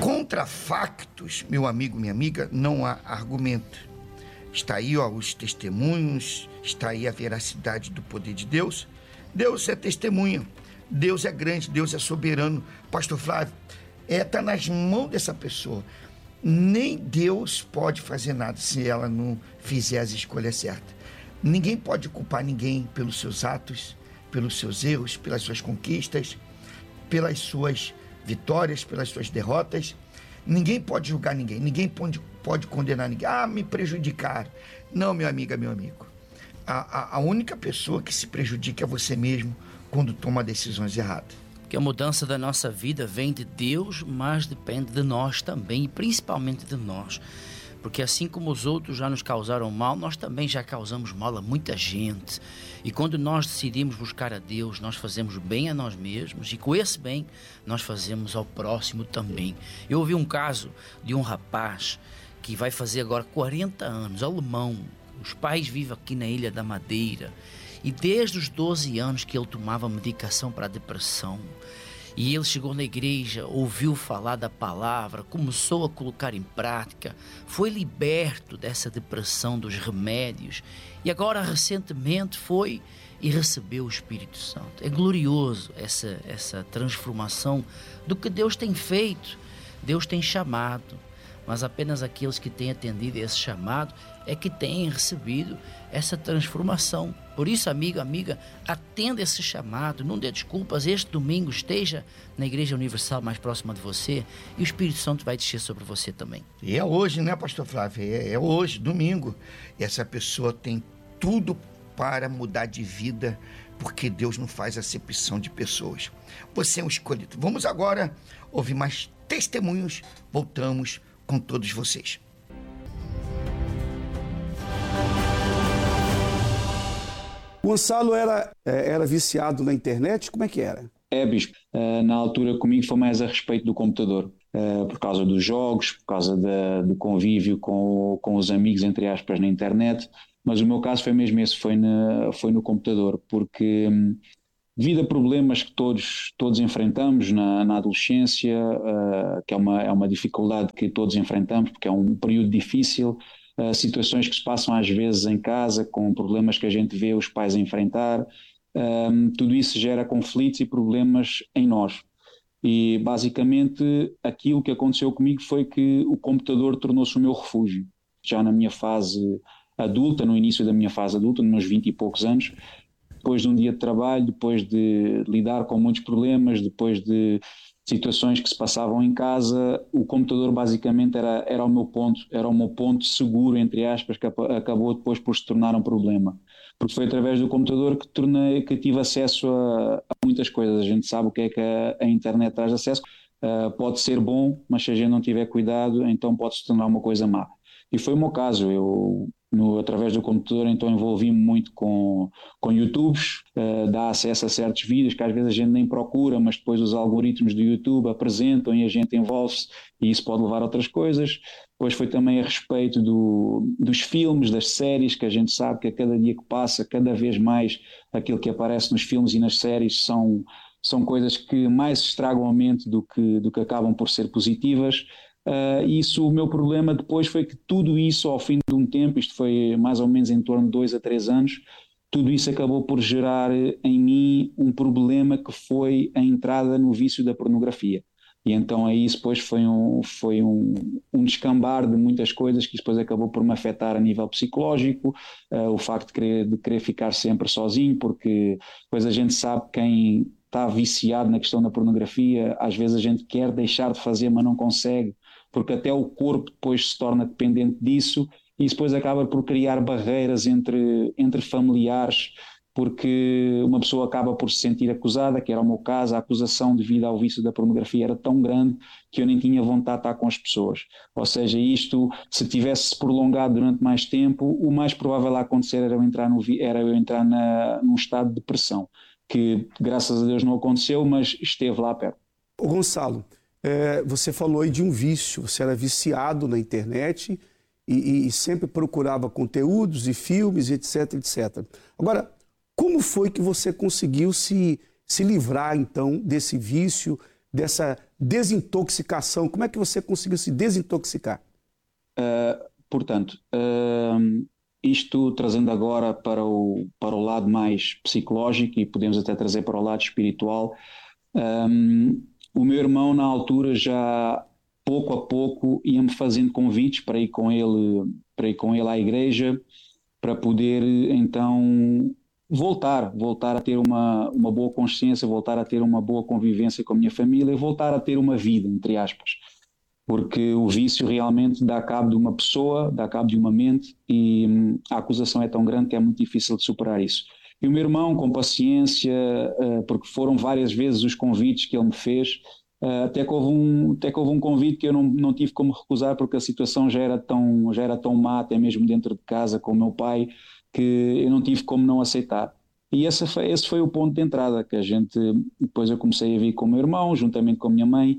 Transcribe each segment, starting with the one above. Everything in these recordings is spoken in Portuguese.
Contra factos, meu amigo, minha amiga, não há argumento. Está aí, os testemunhos, está aí a veracidade do poder de Deus. Deus é testemunha, Deus é grande, Deus é soberano. Pastor Flávio, está nas mãos dessa pessoa. Nem Deus pode fazer nada se ela não fizer as escolhas certas. Ninguém pode culpar ninguém pelos seus atos, pelos seus erros, pelas suas conquistas, pelas suas vitórias, pelas suas derrotas. Ninguém pode julgar ninguém, ninguém pode condenar ninguém. Me prejudicar. Não, minha amiga, meu amigo. A única pessoa que se prejudica é você mesmo quando toma decisões erradas. Que a mudança da nossa vida vem de Deus, mas depende de nós também, e principalmente de nós. Porque assim como os outros já nos causaram mal, nós também já causamos mal a muita gente. E quando nós decidimos buscar a Deus, nós fazemos bem a nós mesmos, e com esse bem nós fazemos ao próximo também. Eu ouvi um caso de um rapaz que vai fazer agora 40 anos, alemão. Os pais vivem aqui na Ilha da Madeira. E desde os 12 anos que ele tomava medicação para a depressão, e ele chegou na igreja, ouviu falar da palavra, começou a colocar em prática, foi liberto dessa depressão, dos remédios, e agora recentemente foi e recebeu o Espírito Santo. É glorioso essa transformação do que Deus tem feito. Deus tem chamado, mas apenas aqueles que têm atendido a esse chamado é que têm recebido essa transformação. Por isso, amiga, atenda esse chamado, não dê desculpas. Este domingo esteja na Igreja Universal mais próxima de você e o Espírito Santo vai descer sobre você também. E é hoje, né, pastor Flávio? É hoje, domingo. E essa pessoa tem tudo para mudar de vida, porque Deus não faz acepção de pessoas. Você é um escolhido. Vamos agora ouvir mais testemunhos. Voltamos com todos vocês. Gonçalo era viciado na internet? Como é que era? Bispo. Na altura comigo foi mais a respeito do computador, por causa dos jogos, por causa do convívio com os amigos, entre aspas, na internet, mas o meu caso foi mesmo esse, foi no computador, porque devido a problemas que todos enfrentamos na adolescência, que é uma dificuldade que todos enfrentamos, porque é um período difícil, situações que se passam às vezes em casa, com problemas que a gente vê os pais enfrentar, tudo isso gera conflitos e problemas em nós. E basicamente aquilo que aconteceu comigo foi que o computador tornou-se o meu refúgio. Já na minha fase adulta, no início da minha fase adulta, nos meus 20 e poucos anos, depois de um dia de trabalho, depois de lidar com muitos problemas, depois de situações que se passavam em casa, o computador basicamente era o meu ponto seguro, entre aspas, que acabou depois por se tornar um problema. Porque foi através do computador que tive acesso a muitas coisas. A gente sabe o que é que a internet traz acesso. Pode ser bom, mas se a gente não tiver cuidado, então pode se tornar uma coisa má. E foi o meu caso. Eu, através do computador, então envolvi-me muito com YouTubes, dá acesso a certos vídeos que às vezes a gente nem procura, mas depois os algoritmos do YouTube apresentam e a gente envolve-se, e isso pode levar a outras coisas. Depois foi também a respeito dos filmes, das séries, que a gente sabe que a cada dia que passa, cada vez mais aquilo que aparece nos filmes e nas séries são coisas que mais estragam a mente do que acabam por ser positivas. O meu problema depois foi que tudo isso, ao fim de um tempo, isto foi mais ou menos em torno de 2 a 3 anos, tudo isso acabou por gerar em mim um problema que foi a entrada no vício da pornografia. E então aí isso depois foi um descambar de muitas coisas que depois acabou por me afetar a nível psicológico, o facto de querer ficar sempre sozinho, porque depois a gente sabe quem está viciado na questão da pornografia, às vezes a gente quer deixar de fazer, mas não consegue, porque até o corpo depois se torna dependente disso, e isso depois acaba por criar barreiras entre familiares, porque uma pessoa acaba por se sentir acusada, que era o meu caso. A acusação devido ao vício da pornografia era ttão grande que eu nem tinha vontade de estar com as pessoas. Ou seja, isto, se tivesse prolongado durante mais tempo, o mais provável a acontecer era eu entrar num estado de depressão, que graças a Deus não aconteceu, mas esteve lá perto. Ô Gonçalo, você falou aí de um vício, você era viciado na internet e sempre procurava conteúdos e filmes, etc, etc. Agora, como foi que você conseguiu se livrar, então, desse vício? dessa desintoxicação? Como é que você conseguiu se desintoxicar? Portanto, isto trazendo agora para o lado mais psicológico e podemos até trazer para o lado espiritual, o meu irmão na altura já pouco a pouco ia-me fazendo convites para ir com ele à igreja, para poder então voltar a ter uma boa consciência, voltar a ter uma boa convivência com a minha família e voltar a ter uma vida, entre aspas. Porque o vício realmente dá cabo de uma pessoa, dá cabo de uma mente e a acusação é tão grande que é muito difícil de superar isso. E o meu irmão, com paciência, porque foram várias vezes os convites que ele me fez, até que houve um convite que eu não tive como recusar, porque a situação já era tão má, até mesmo dentro de casa com o meu pai, que eu não tive como não aceitar. E esse foi o ponto de entrada, que depois eu comecei a vir com o meu irmão, juntamente com a minha mãe,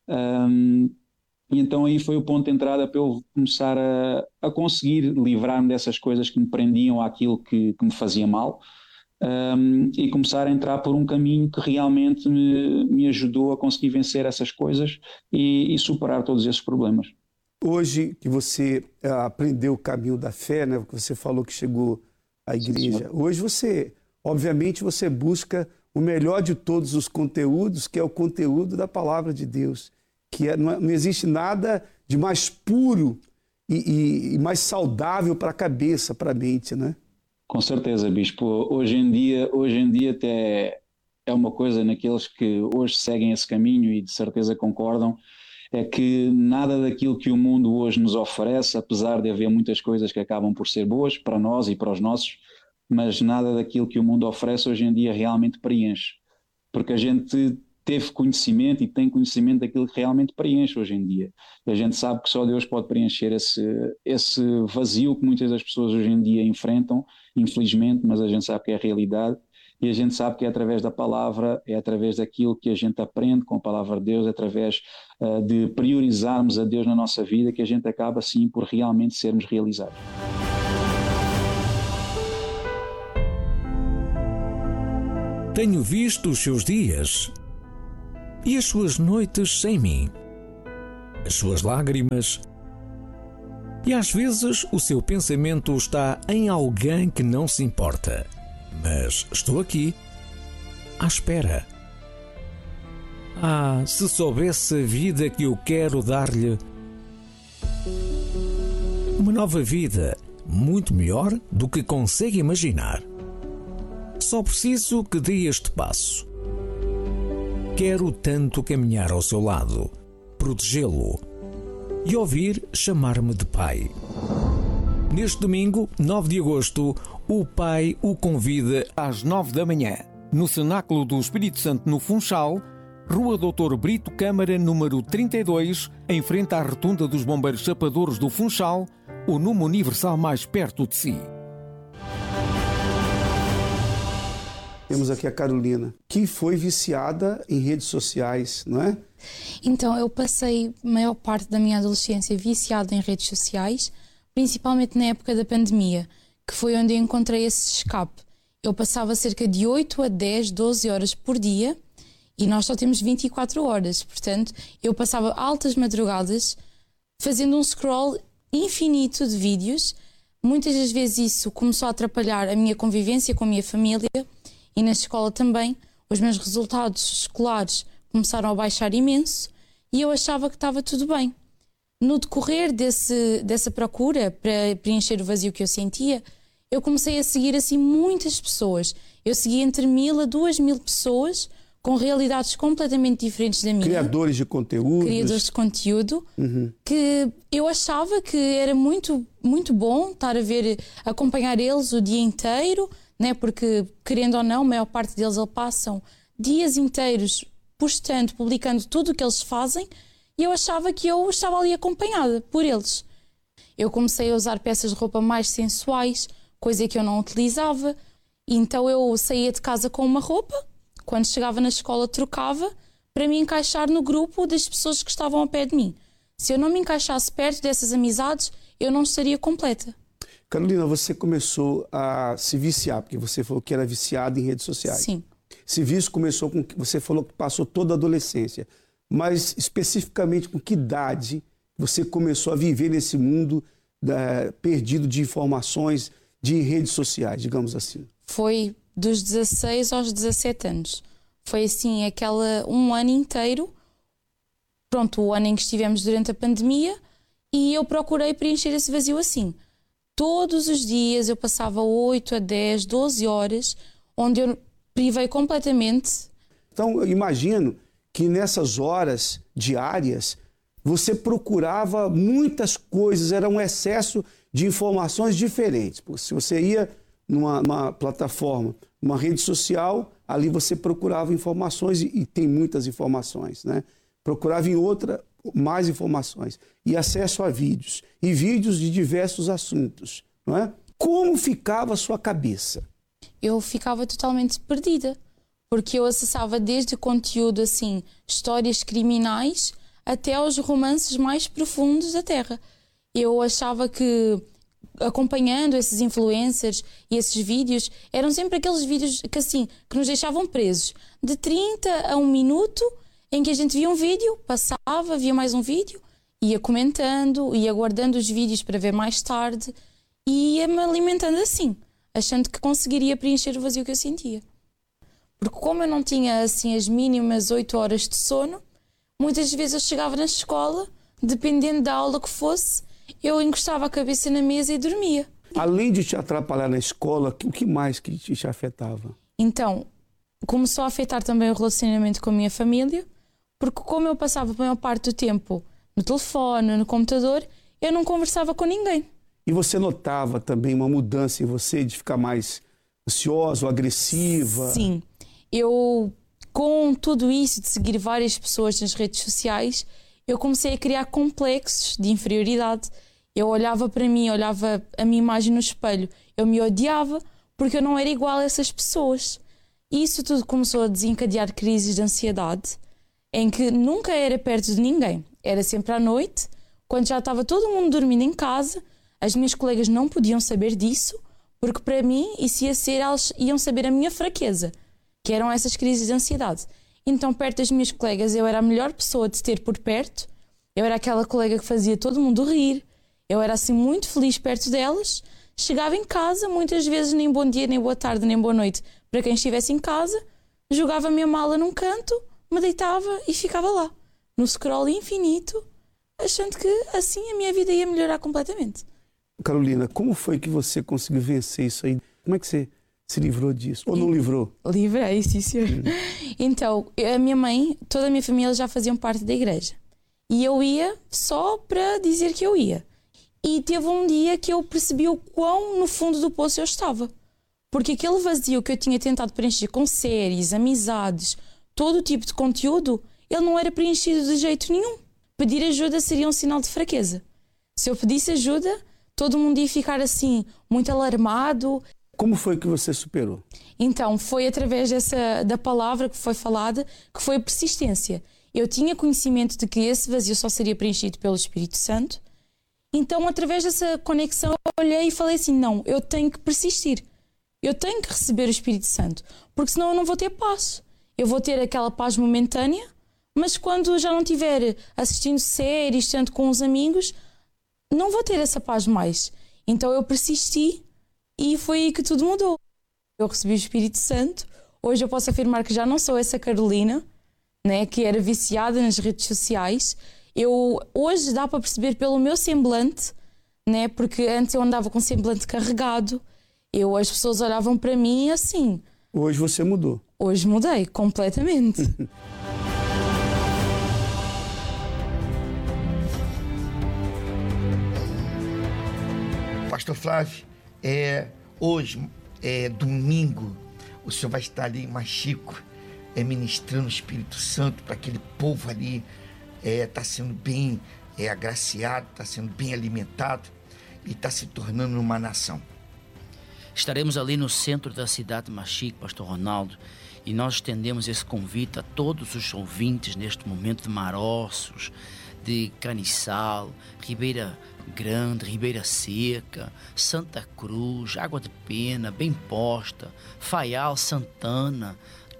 e então aí foi o ponto de entrada para eu começar a conseguir livrar-me dessas coisas que me prendiam àquilo que me fazia mal, e começar a entrar por um caminho que realmente me ajudou a conseguir vencer essas coisas e superar todos esses problemas. Hoje que você aprendeu o caminho da fé, né? Que você falou que chegou à igreja, hoje obviamente você busca o melhor de todos os conteúdos, que é o conteúdo da palavra de Deus, que não existe nada de mais puro e mais saudável para a cabeça, para a mente, né? Com certeza, Bispo. Hoje em dia até é uma coisa naqueles que hoje seguem esse caminho e de certeza concordam, é que nada daquilo que o mundo hoje nos oferece, apesar de haver muitas coisas que acabam por ser boas para nós e para os nossos, mas nada daquilo que o mundo oferece hoje em dia realmente preenche. Porque a gente teve conhecimento e tem conhecimento daquilo que realmente preenche hoje em dia. E a gente sabe que só Deus pode preencher esse vazio que muitas das pessoas hoje em dia enfrentam, infelizmente, mas a gente sabe que é a realidade. E a gente sabe que é através da palavra, é através daquilo que a gente aprende com a palavra de Deus, é através de priorizarmos a Deus na nossa vida, que a gente acaba, assim, por realmente sermos realizados. Tenho visto os seus dias e as suas noites sem mim, as suas lágrimas, e às vezes o seu pensamento está em alguém que não se importa. Mas estou aqui, à espera. Se soubesse a vida que eu quero dar-lhe. Uma nova vida, muito melhor do que consegue imaginar. Só preciso que dê este passo. Quero tanto caminhar ao seu lado, protegê-lo e ouvir chamar-me de pai. Neste domingo, 9 de agosto, o Pai o convida às 9 da manhã, no Cenáculo do Espírito Santo no Funchal, Rua Doutor Brito Câmara, número 32, em frente à Rotunda dos Bombeiros Chapadores do Funchal, o número universal mais perto de si. Temos aqui a Carolina, que foi viciada em redes sociais, não é? Então, eu passei a maior parte da minha adolescência viciada em redes sociais, principalmente na época da pandemia, que foi onde eu encontrei esse escape. Eu passava cerca de 8 a 10, 12 horas por dia e nós só temos 24 horas. Portanto, eu passava altas madrugadas fazendo um scroll infinito de vídeos. Muitas das vezes isso começou a atrapalhar a minha convivência com a minha família e na escola também. Os meus resultados escolares começaram a baixar imenso e eu achava que estava tudo bem. No decorrer dessa procura para preencher o vazio que eu sentia, eu comecei a seguir assim muitas pessoas. Eu segui entre 1.000 a 2.000 pessoas com realidades completamente diferentes da minha. Criadores de conteúdo. Criadores de conteúdo, que eu achava que era muito, muito bom estar acompanhar eles o dia inteiro, né? Porque, querendo ou não, a maior parte deles passam dias inteiros postando, publicando tudo o que eles fazem. E eu achava que eu estava ali acompanhada por eles. Eu comecei a usar peças de roupa mais sensuais, coisa que eu não utilizava. Então eu saía de casa com uma roupa, quando chegava na escola trocava, para me encaixar no grupo das pessoas que estavam ao pé de mim. Se eu não me encaixasse perto dessas amizades, eu não estaria completa. Carolina, você começou a se viciar, porque você falou que era viciada em redes sociais. Sim. esse vício começou com que você falou que passou toda a adolescência, mas especificamente com que idade você começou a viver nesse mundo perdido de informações de redes sociais, digamos assim? Foi dos 16 aos 17 anos. Foi assim, um ano inteiro, pronto, o ano em que estivemos durante a pandemia, e eu procurei preencher esse vazio assim. Todos os dias eu passava 8 a 10, 12 horas, onde eu privei completamente. Então, eu imagino que nessas horas diárias, você procurava muitas coisas, era um excesso de informações diferentes. Porque se você ia numa plataforma, uma rede social, ali você procurava informações, e tem muitas informações, né? Procurava em outra mais informações, e acesso a vídeos, e vídeos de diversos assuntos, não é? Como ficava a sua cabeça? Eu ficava totalmente perdida, porque eu acessava desde conteúdo assim, histórias criminais, até aos romances mais profundos da Terra. Eu achava que, acompanhando esses influencers e esses vídeos, eram sempre aqueles vídeos que nos deixavam presos. De 30 a 1 minuto, em que a gente via um vídeo, passava, via mais um vídeo, ia comentando, ia guardando os vídeos para ver mais tarde, e ia-me alimentando assim, achando que conseguiria preencher o vazio que eu sentia. Porque como eu não tinha assim as mínimas 8 horas de sono, muitas vezes eu chegava na escola, dependendo da aula que fosse, eu encostava a cabeça na mesa e dormia. Além de te atrapalhar na escola, o que mais que te afetava? Então, começou a afetar também o relacionamento com a minha família, porque como eu passava a maior parte do tempo no telefone, no computador, eu não conversava com ninguém. E você notava também uma mudança em você de ficar mais ansiosa ou agressiva? Sim. Eu, com tudo isso de seguir várias pessoas nas redes sociais, eu comecei a criar complexos de inferioridade. Eu olhava para mim, olhava a minha imagem no espelho, eu me odiava porque eu não era igual a essas pessoas. E isso tudo começou a desencadear crises de ansiedade, em que nunca era perto de ninguém. Era sempre à noite, quando já estava todo mundo dormindo em casa. As minhas colegas não podiam saber disso, porque para mim isso ia ser, elas iam saber a minha fraqueza, que eram essas crises de ansiedade. Então, perto das minhas colegas, eu era a melhor pessoa de ter por perto. Eu era aquela colega que fazia todo mundo rir. Eu era assim muito feliz perto delas. Chegava em casa, muitas vezes nem bom dia, nem boa tarde, nem boa noite para quem estivesse em casa. Jogava a minha mala num canto, me deitava e ficava lá, no scroll infinito, achando que assim a minha vida ia melhorar completamente. Carolina, como foi que você conseguiu vencer isso aí? Como é que você se livrou disso? Ou não livrou? Livrei, sim, senhor. Então, a minha mãe, toda a minha família já faziam parte da igreja. E eu ia só para dizer que eu ia. E teve um dia que eu percebi o quão no fundo do poço eu estava. Porque aquele vazio que eu tinha tentado preencher com séries, amizades, todo o tipo de conteúdo, ele não era preenchido de jeito nenhum. Pedir ajuda seria um sinal de fraqueza. Se eu pedisse ajuda, todo mundo ia ficar assim, muito alarmado. Como foi que você superou? Então, foi através da palavra que foi falada, que foi a persistência. Eu tinha conhecimento de que esse vazio só seria preenchido pelo Espírito Santo. Então, através dessa conexão, eu olhei e falei assim, não, eu tenho que persistir. Eu tenho que receber o Espírito Santo, porque senão eu não vou ter paz. Eu vou ter aquela paz momentânea, mas quando já não estiver assistindo séries, tanto com os amigos, não vou ter essa paz mais. Então eu persisti e foi aí que tudo mudou. Eu recebi o Espírito Santo. Hoje eu posso afirmar que já não sou essa Carolina, né, que era viciada nas redes sociais. Hoje dá para perceber pelo meu semblante, né, porque antes eu andava com o semblante carregado. As pessoas olhavam para mim assim. Hoje você mudou. Hoje mudei completamente. Pastor Flávio, hoje é domingo, o senhor vai estar ali em Machico, ministrando o Espírito Santo para aquele povo ali, está sendo bem agraciado, está sendo bem alimentado e está se tornando uma nação. Estaremos ali no centro da cidade de Machico, Pastor Ronaldo, e nós estendemos esse convite a todos os ouvintes neste momento de Maroços, de Caniçal, Ribeira Grande, Ribeira Seca, Santa Cruz, Água de Pena, Bem Posta, Faial, Santana,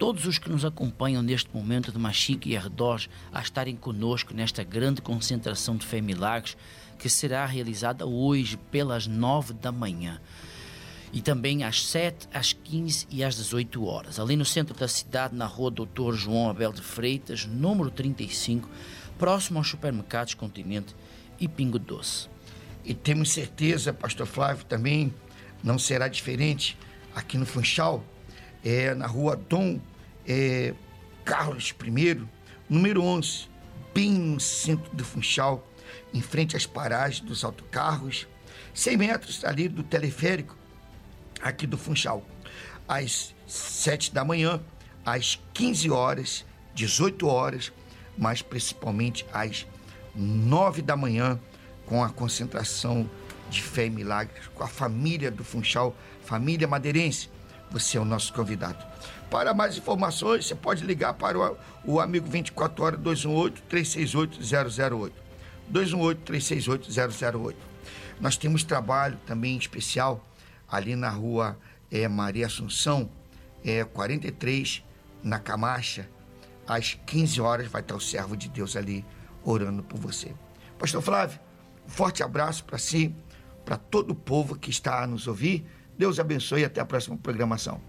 todos os que nos acompanham neste momento de Machique e arredores a estarem conosco nesta grande concentração de Fé e Milagres que será realizada hoje pelas 9 da manhã. E também às 7, às 15 e às 18 horas, ali no centro da cidade, na rua Dr. João Abel de Freitas, número 35, próximo aos supermercados Continente e Pingo Doce. E temos certeza, pastor Flávio, também não será diferente aqui no Funchal, na rua Dom Carlos I, número 11, bem no centro do Funchal, em frente às paragens dos autocarros, 100 metros ali do teleférico, aqui do Funchal, às 7 da manhã, às 15 horas, 18 horas, mas principalmente às 9 da manhã, com a concentração de Fé e Milagres, com a família do Funchal, família madeirense. Você é o nosso convidado. Para mais informações, você pode ligar para o amigo 24 horas 218-368-008. 218-368-008. Nós temos trabalho também especial ali na rua Maria Assunção, 43, na Camacha. Às 15 horas vai estar o servo de Deus ali orando por você. Pastor Flávio, um forte abraço para si, para todo o povo que está a nos ouvir. Deus abençoe e até a próxima programação.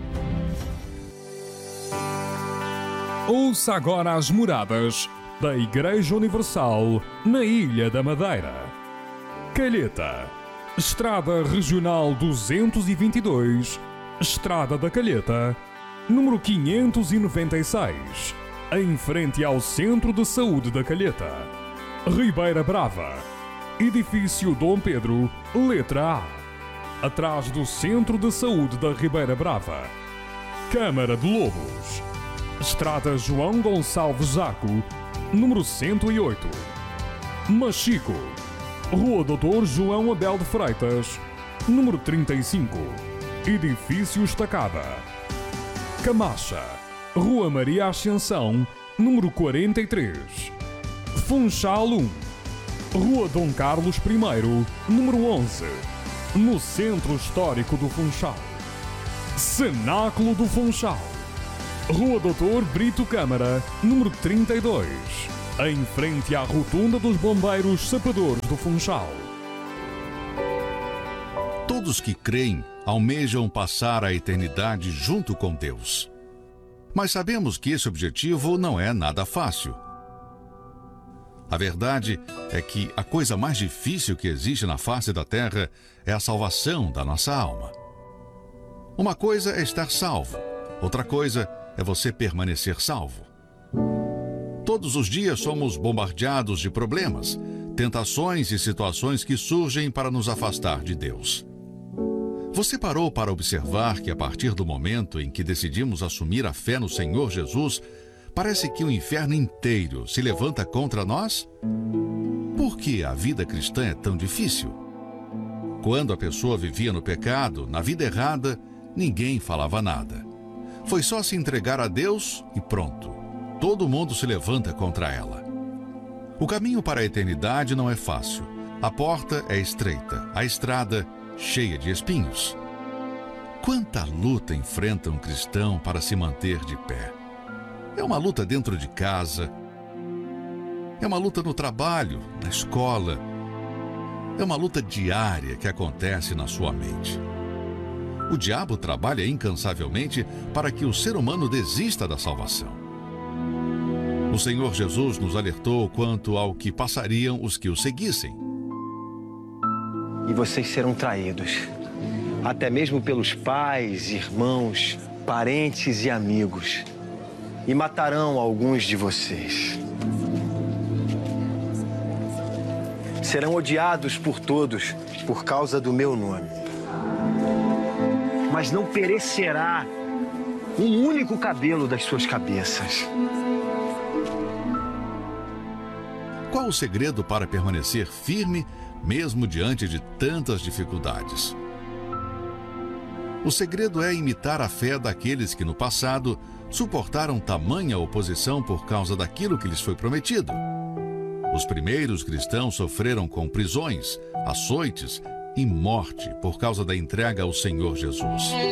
Ouça agora as moradas da Igreja Universal na Ilha da Madeira. Calheta, Estrada Regional 222, Estrada da Calheta, número 596, em frente ao Centro de Saúde da Calheta. Ribeira Brava, Edifício Dom Pedro, letra A, atrás do Centro de Saúde da Ribeira Brava. Câmara de Lobos, Estrada João Gonçalves Jaco, número 108. Machico, Rua Dr. João Abel de Freitas, número 35, Edifício Estacada. Camacha, Rua Maria Ascensão, número 43. Funchal 1, Rua Dom Carlos I, número 11, no Centro Histórico do Funchal. Cenáculo do Funchal, Rua Dr. Brito Câmara, número 32, em frente à Rotunda dos Bombeiros Sapadores do Funchal. Todos que creem almejam passar a eternidade junto com Deus. Mas sabemos que esse objetivo não é nada fácil. A verdade é que a coisa mais difícil que existe na face da terra é a salvação da nossa alma. Uma coisa é estar salvo, outra coisa é você permanecer salvo. Todos os dias somos bombardeados de problemas, tentações e situações que surgem para nos afastar de Deus. Você parou para observar que a partir do momento em que decidimos assumir a fé no Senhor Jesus, parece que o inferno inteiro se levanta contra nós? Por que a vida cristã é tão difícil? Quando a pessoa vivia no pecado, na vida errada, ninguém falava nada. Foi só se entregar a Deus e pronto. Todo mundo se levanta contra ela. O caminho para a eternidade não é fácil. A porta é estreita, a estrada cheia de espinhos. Quanta luta enfrenta um cristão para se manter de pé? É uma luta dentro de casa, é uma luta no trabalho, na escola, é uma luta diária que acontece na sua mente. O diabo trabalha incansavelmente para que o ser humano desista da salvação. O Senhor Jesus nos alertou quanto ao que passariam os que o seguissem. E vocês serão traídos, até mesmo pelos pais, irmãos, parentes e amigos. E matarão alguns de vocês. Serão odiados por todos por causa do meu nome. Mas não perecerá um único cabelo das suas cabeças. Qual o segredo para permanecer firme, mesmo diante de tantas dificuldades? O segredo é imitar a fé daqueles que no passado suportaram tamanha oposição por causa daquilo que lhes foi prometido. Os primeiros cristãos sofreram com prisões, açoites e morte por causa da entrega ao Senhor Jesus.